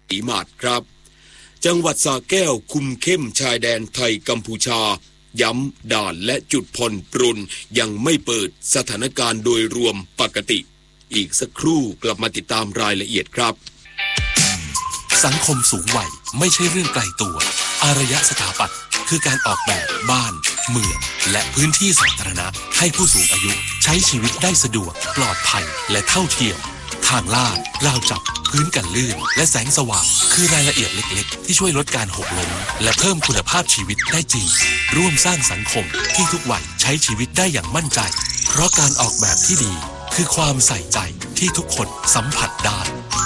อิมาดครับจังหวัดสระแก้วคุมเข้มชายแดนไทยกัมพูชาย้ำด่านและจุดผ่อนปรนยังไม่เปิดสถานการณ์โดยรวมปกติอีกสักครู่กลับมาติดตามรายละเอียดครับสังคมสูงวัยไม่ใช่เรื่องไกลตัวอารยสถาปัตย์คือการออกแบบบ้านเมืองและพื้นที่สาธารณะให้ผู้สูงอายุใช้ชีวิตได้สะดวกปลอดภัยและเท่าเทียมทางลาดราวจับพื้นกันลื่นและแสงสว่างคือรายละเอียดเล็กๆที่ช่วยลดการหกล้มและเพิ่มคุณภาพชีวิตได้จริงร่วมสร้างสังคมที่ทุกวัยใช้ชีวิตได้อย่างมั่นใจเพราะการออกแบบที่ดีคือความใส่ใจที่ทุกคนสัมผัสได้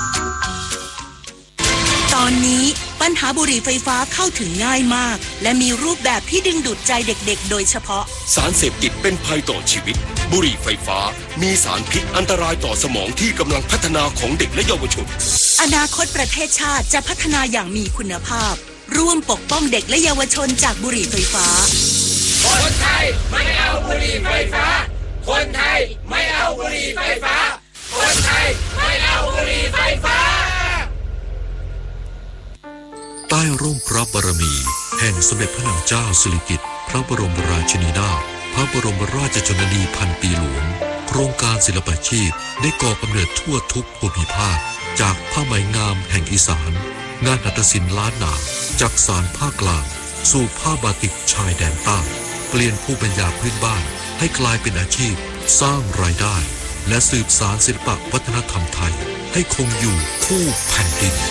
ตอนนี้ปัญหาบุหรี่ไฟฟ้าเข้าถึงง่ายมากและมีรูปแบบที่ดึงดูดใจเด็กๆโดยเฉพาะสารเสพติดเป็นภัยต่อชีวิตบุหรี่ไฟฟ้ามีสารพิษอันตรายต่อสมองที่กำลังพัฒนาของเด็กและเยาวชนอนาคตประเทศชาติจะพัฒนาอย่างมีคุณภาพร่วมปกป้องเด็กและเยาวชนจากบุหรี่ไฟฟ้าคนไทยไม่เอาบุหรี่ไฟฟ้าคนไทยไม่เอาบุหรี่ไฟฟ้าคนไทยไม่เอาบุหรี่ไฟฟ้าใต้ร่มพระบารมีแห่งสมเด็จพระนางเจ้าสิริกิติ์พระบรมราชินีนาถพระบรมราชชนนีพันปีหลวงโครงการศิลปาชีพได้ก่อกำเนิดทั่วทุกภูมิภาคจากผ้าไหมงามแห่งอีสานงานหัตถศิลป์ล้านนาจากสานภาคกลางสู่ผ้าบาติกชายแดนใต้เปลี่ยนภูมิปัญญาพื้นบ้านให้กลายเป็นอาชีพสร้างรายได้และสืบสานศิลปวัฒนธรรมไทยให้คงอยู่คู่แผ่นดิน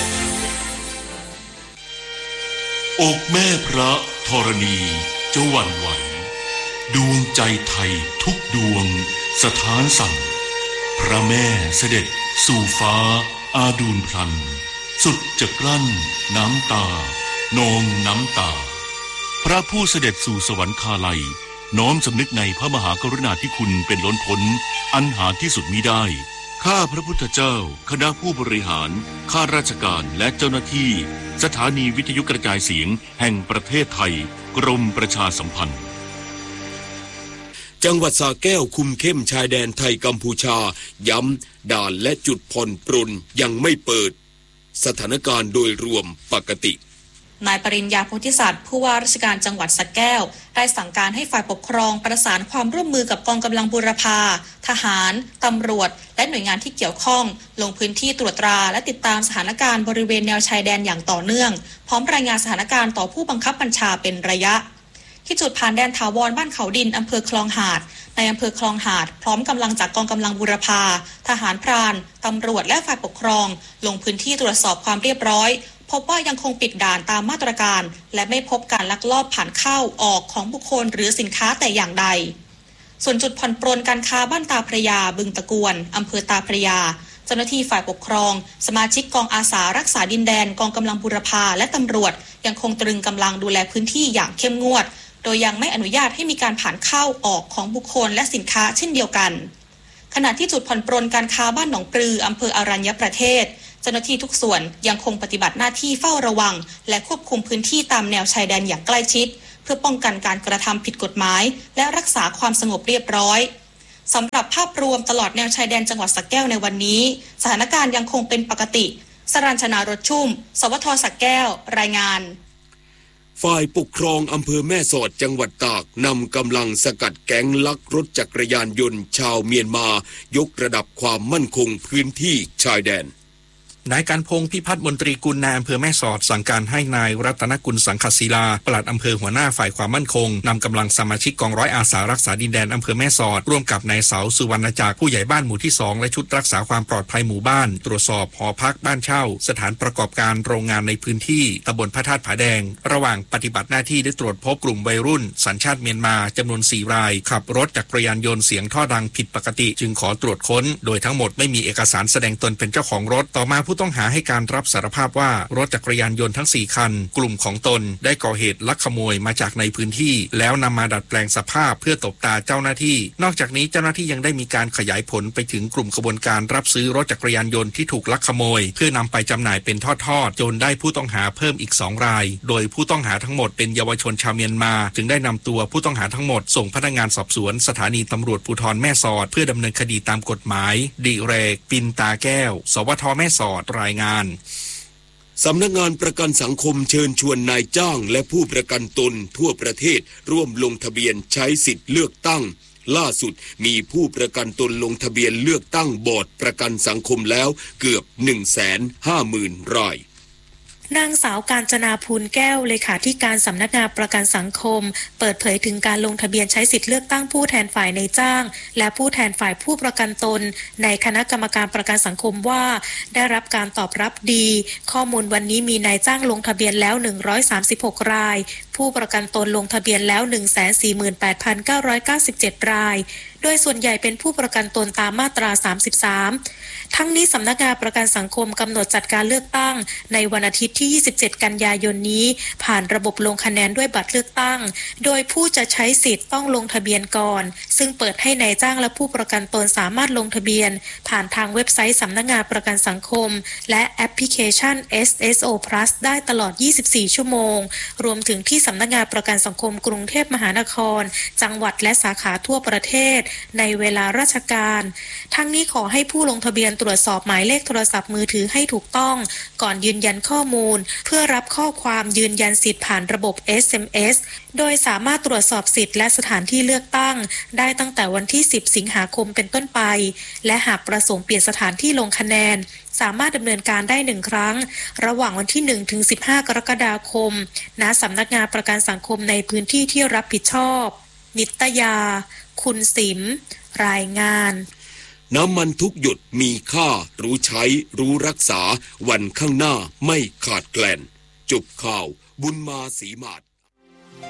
อกแม่พระธรณีจะหวั่นไหวดวงใจไทยทุกดวงสถานสั่นพระแม่เสด็จสู่ฟ้าอาดูลพลันสุดจะกลั้นน้ำตานองน้ำตาพระผู้เสด็จสู่สวรรคาลัยน้อมสำนึกในพระมหากรุณาธิคุณเป็นล้นพ้นอันหาที่สุดมิได้ข้าพระพุทธเจ้าคณะผู้บริหารข้าราชการและเจ้าหน้าที่สถานีวิทยุกระจายเสียงแห่งประเทศไทยกรมประชาสัมพันธ์จังหวัดสระแก้วคุมเข้มชายแดนไทยกัมพูชาย้ำด่านและจุดผ่อนปรนยังไม่เปิดสถานการณ์โดยรวมปกตินายปริญญาโพธิสัตว์ผู้ว่าราชการจังหวัดสระแก้วได้สั่งการให้ฝ่ายปกครองประสานความร่วมมือกับกองกำลังบูรพาทหารตำรวจและหน่วยงานที่เกี่ยวข้องลงพื้นที่ตรวจตราและติดตามสถานการณ์บริเวณแนวชายแดนอย่างต่อเนื่องพร้อมรายงานสถานการณ์ต่อผู้บังคับบัญชาเป็นระยะที่จุดผ่านแดนถาวรบ้านเขาดินอำเภอคลองหาดในอำเภอคลองหาดพร้อมกำลังจากกองกำลังบูรพาทหารพรานตำรวจและฝ่ายปกครองลงพื้นที่ตรวจสอบความเรียบร้อยพบว่ายังคงปิดด่านตามมาตรการและไม่พบการลักลอบผ่านเข้าออกของบุคคลหรือสินค้าแต่อย่างใดส่วนจุดผ่อนปรนการค้าบ้านตาพระยาบึงตะกวนอำเภอตาพระยาเจ้าหน้าที่ฝ่ายปกครองสมาชิกกองอาสารักษาดินแดนกองกำลังบูรพาและตำรวจยังคงตรึงกำลังดูแลพื้นที่อย่างเข้มงวดโดยยังไม่อนุญาตให้มีการผ่านเข้าออกของบุคคลและสินค้าเช่นเดียวกันขณะที่จุดผ่อนปรนการค้าบ้านหนองปลืออำเภออรัญญประเทศเจ้าหน้าที่ทุกส่วนยังคงปฏิบัติหน้าที่เฝ้าระวังและควบคุมพื้นที่ตามแนวชายแดนอย่างใกล้ชิดเพื่อป้องกันการกระทำผิดกฎหมายและรักษาความสงบเรียบร้อยสำหรับภาพรวมตลอดแนวชายแดนจังหวัดสระแก้วในวันนี้สถานการณ์ยังคงเป็นปกติสรัญชนารถชุ่มสวทสระแก้วรายงานฝ่ายปกครองอำเภอแม่สอดจังหวัดตากนำกำลังสกัดแก๊งลักรถจักรยานยนต์ชาวเมียนมายกระดับความมั่นคงพื้นที่ชายแดนนายการพงษ์พิพัฒน์มนตรีกุลนายอำเภอแม่สอดสั่งการให้นายรัตนกุลสังคศิลาปลัดอำเภอหัวหน้าฝ่ายความมั่นคงนำกำลังสมาชิกกองร้อยอาสารักษาดินแดนอำเภอแม่สอดร่วมกับนายเสาสุวรรณจักรผู้ใหญ่บ้านหมู่ที่2และชุดรักษาความปลอดภัยหมู่บ้านตรวจสอบหอพักบ้านเช่าสถานประกอบการโรงงานในพื้นที่ตำบลพระธาตุผาแดงระหว่างปฏิบัติหน้าที่ได้ตรวจพบกลุ่มวัยรุ่นสัญชาติเมียนมาจำนวน4รายขับรถจักรยานยนต์เสียงท่อดังผิดปกติจึงขอตรวจค้นโดยทั้งหมดไม่มีเอกสารแสดงตนเป็นเจ้าของรถต่อมาผู้ต้องหาให้การรับสารภาพว่ารถจักรยานยนต์ทั้ง4คันกลุ่มของตนได้ก่อเหตุลักขโมยมาจากในพื้นที่แล้วนำมาดัดแปลงสภาพเพื่อตบตาเจ้าหน้าที่นอกจากนี้เจ้าหน้าที่ยังได้มีการขยายผลไปถึงกลุ่มขบวนการรับซื้อรถจักรยานยนต์ที่ถูกลักขโมยเพื่อนำไปจำหน่ายเป็นทอดๆจนได้ผู้ต้องหาเพิ่มอีก2รายโดยผู้ต้องหาทั้งหมดเป็นเยาวชนชาวเมียนมาจึงได้นำตัวผู้ต้องหาทั้งหมดส่งพนักงานสอบสวนสถานีตำรวจภูธรแม่สอดเพื่อดำเนินคดีตามกฎหมายดิเรกปินตาแก้วสวทแม่สอดรายงานสำนักงานประกันสังคมเชิญชวนนายจ้างและผู้ประกันตนทั่วประเทศร่วมลงทะเบียนใช้สิทธิ์เลือกตั้งล่าสุดมีผู้ประกันตนลงทะเบียนเลือกตั้งบอร์ดประกันสังคมแล้วเกือบ 150,000 รายนางสาวกาญจนาภูลแก้วเลขาธิการสำนักงานประกันสังคมเปิดเผยถึงการลงทะเบียนใช้สิทธิเลือกตั้งผู้แทนฝ่ายนายจ้างและผู้แทนฝ่ายผู้ประกันตนในคณะกรรมการประกันสังคมว่าได้รับการตอบรับดีข้อมูลวันนี้มีนายจ้างลงทะเบียนแล้ว136รายผู้ประกันตนลงทะเบียนแล้ว 148,997 รายโดยส่วนใหญ่เป็นผู้ประกันตนตามมาตรา33ทั้งนี้สำนักงานประกันสังคมกำหนดจัดการเลือกตั้งในวันอาทิตย์ที่27กันยายนนี้ผ่านระบบลงคะแนนด้วยบัตรเลือกตั้งโดยผู้จะใช้สิทธิ์ต้องลงทะเบียนก่อนซึ่งเปิดให้นายจ้างและผู้ประกันตนสามารถลงทะเบียนผ่านทางเว็บไซต์สำนักงานประกันสังคมและแอปพลิเคชัน SSO Plus ได้ตลอด24ชั่วโมงรวมถึงที่สำนักงานประกันสังคมกรุงเทพมหานครจังหวัดและสาขาทั่วประเทศในเวลาราชการทั้งนี้ขอให้ผู้ลงทะเบียนตรวจสอบหมายเลขโทรศัพท์มือถือให้ถูกต้องก่อนยืนยันข้อมูลเพื่อรับข้อความยืนยันสิทธิ์ผ่านระบบ SMS โดยสามารถตรวจสอบสิทธิ์และสถานที่เลือกตั้งได้ตั้งแต่วันที่10สิงหาคมเป็นต้นไปและหากประสงค์เปลี่ยนสถานที่ลงคะแนนสามารถดำเนินการได้1ครั้งระหว่างวันที่1ถึง15กรกฎาคมณสำนักงานประกันสังคมในพื้นที่ที่รับผิดชอบนิตยาคุณสิมรายงานน้ำมันทุกหยดมีค่ารู้ใช้รู้รักษาวันข้างหน้าไม่ขาดแคลนจบข่าวบุญมาศรีมาศ